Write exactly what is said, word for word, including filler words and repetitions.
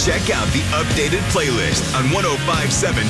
Check out the updated playlist on ten fifty-seven